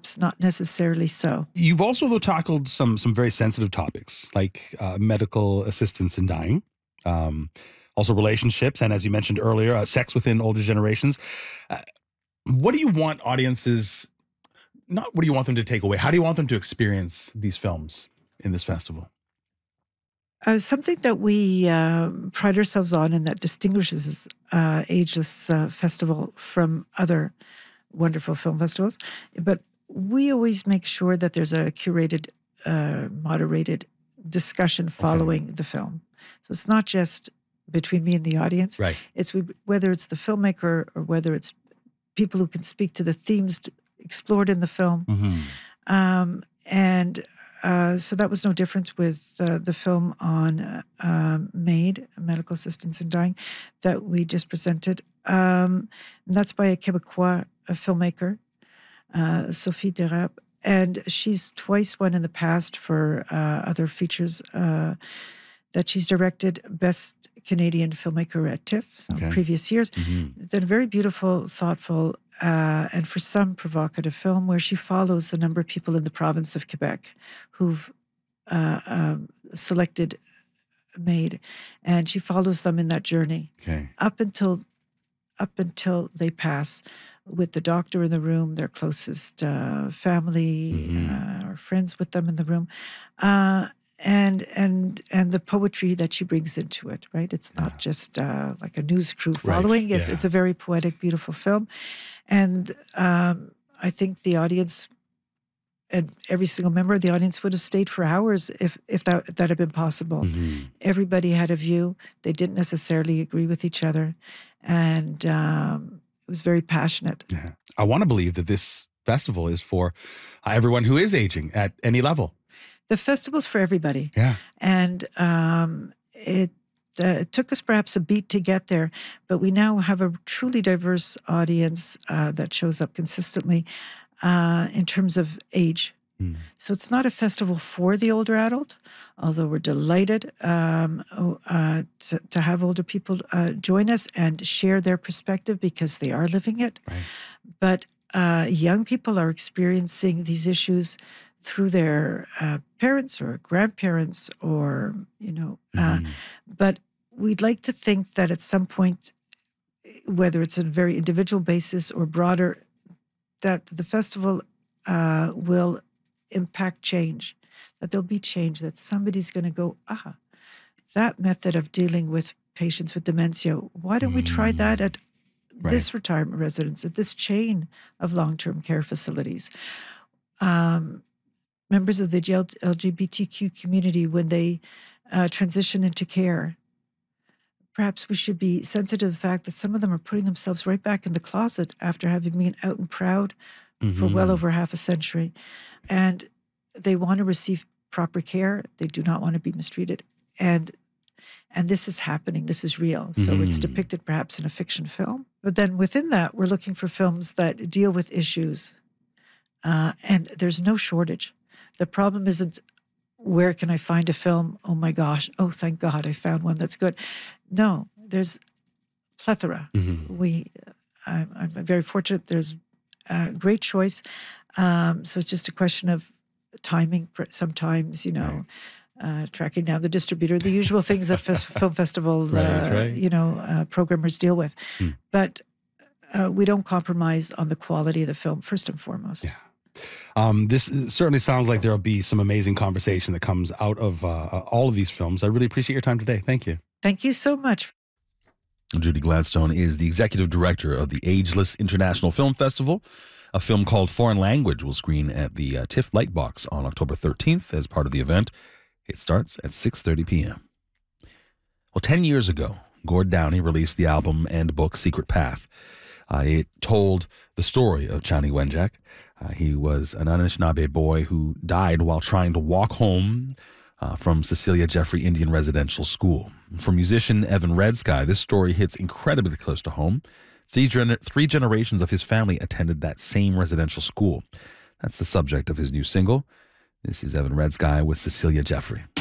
perhaps not necessarily so. You've also, though, tackled some very sensitive topics like medical assistance in dying, also relationships, and as you mentioned earlier, sex within older generations. What do you want audiences, not what do you want them to take away, how do you want them to experience these films in this festival? Something that we pride ourselves on and that distinguishes Ageless Festival from other wonderful film festivals, but we always make sure that there's a curated, moderated discussion following the film. So it's not just between me and the audience. Right. It's whether it's the filmmaker or whether it's people who can speak to the themes explored in the film. So that was no different with the film on MAID, Medical Assistance in Dying, that we just presented. And that's by a Quebecois filmmaker, Sophie Derab. And she's twice won in the past for other features that she's directed, Best Canadian Filmmaker at TIFF, previous years. It's a very beautiful, thoughtful, and for some provocative film where she follows a number of people in the province of Quebec who've selected MAID, and she follows them in that journey up until they pass, with the doctor in the room, their closest family or friends with them in the room, and the poetry that she brings into it. Right, it's not just like a news crew following. It's a very poetic, beautiful film. And I think the audience and every single member of the audience would have stayed for hours if that had been possible. Everybody had a view. They didn't necessarily agree with each other. And it was very passionate. I want to believe that this festival is for everyone who is aging at any level. The festival's for everybody. And it took us perhaps a beat to get there, but we now have a truly diverse audience that shows up consistently in terms of age. So it's not a festival for the older adult, although we're delighted to have older people join us and share their perspective because they are living it. But young people are experiencing these issues through their parents or grandparents or, but we'd like to think that at some point, whether it's on a very individual basis or broader, that the festival will impact change, that there'll be change, that somebody's going to go, that method of dealing with patients with dementia, why don't we try that at this retirement residence, at this chain of long-term care facilities? Members of the LGBTQ community, when they transition into care, perhaps we should be sensitive to the fact that some of them are putting themselves right back in the closet after having been out and proud for well over half a century. And they want to receive proper care. They do not want to be mistreated. And this is happening. This is real. So it's depicted perhaps in a fiction film. But then within that, we're looking for films that deal with issues. And there's no shortage. The problem isn't, where can I find a film? Oh my gosh. Oh, thank God I found one that's good. No, there's plethora. I'm very fortunate. There's a great choice. So it's just a question of timing sometimes, tracking down the distributor, the usual things that film festival, programmers deal with. But we don't compromise on the quality of the film, first and foremost. This certainly sounds like there'll be some amazing conversation that comes out of all of these films. I really appreciate your time today. Thank you. Thank you so much. Judy Gladstone is the executive director of the Ageless International Film Festival. A film called Foreign Language will screen at the TIFF Lightbox on October 13th as part of the event. It starts at 6:30 p.m. Well, 10 years ago, Gord Downie released the album and book Secret Path. It told the story of Chani Wenjack. He was an Anishinaabe boy who died while trying to walk home from Cecilia Jeffrey Indian Residential School. For musician Evan Redsky, this story hits incredibly close to home. Three generations of his family attended that same residential school. That's the subject of his new single. This is Evan Redsky with Cecilia Jeffrey.